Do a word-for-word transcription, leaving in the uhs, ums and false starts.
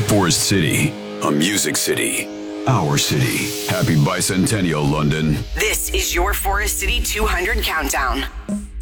Forest City, a music city. Our city. Happy bicentennial, London. This is your Forest City two hundred Countdown.